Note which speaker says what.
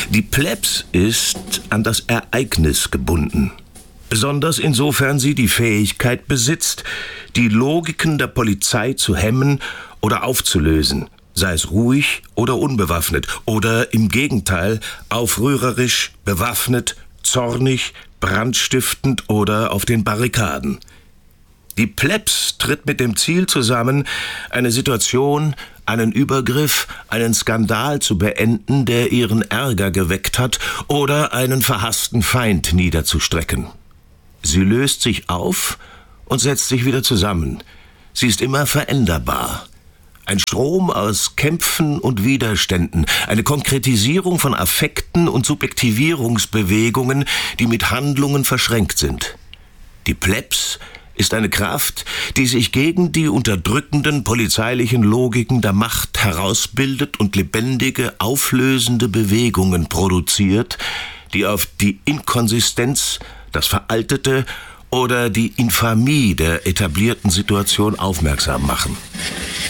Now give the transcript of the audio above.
Speaker 1: Die Plebs ist an das Ereignis gebunden. Besonders insofern sie die Fähigkeit besitzt, die Logiken der Polizei zu hemmen oder aufzulösen, sei es ruhig oder unbewaffnet oder im Gegenteil aufrührerisch, bewaffnet, zornig, brandstiftend oder auf den Barrikaden. Die Plebs tritt mit dem Ziel zusammen, eine Situation, einen Übergriff, einen Skandal zu beenden, der ihren Ärger geweckt hat, oder einen verhassten Feind niederzustrecken. Sie löst sich auf und setzt sich wieder zusammen. Sie ist immer veränderbar. Ein Strom aus Kämpfen und Widerständen, eine Konkretisierung von Affekten und Subjektivierungsbewegungen, die mit Handlungen verschränkt sind. Die Plebs ist eine Kraft, die sich gegen die unterdrückenden polizeilichen Logiken der Macht herausbildet und lebendige, auflösende Bewegungen produziert, die auf die Inkonsistenz, das Veraltete oder die Infamie der etablierten Situation aufmerksam machen.